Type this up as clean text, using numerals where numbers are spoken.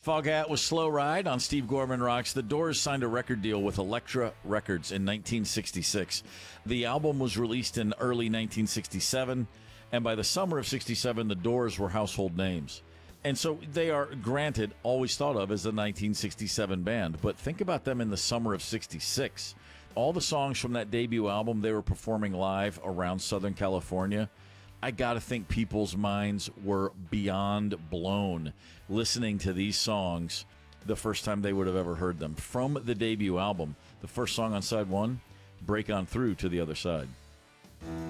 Foghat was Slow Ride on Steve Gorman Rocks. The Doors signed a record deal with Elektra Records in 1966. The album was released in early 1967, and by the summer of 67, the Doors were household names. And so they are, granted, always thought of as a 1967 band, but think about them in the summer of 66. All the songs from that debut album, they were performing live around Southern California. I got to think people's minds were beyond blown listening to these songs the first time they would have ever heard them. From the debut album, the first song on side one, Break On Through to the Other Side.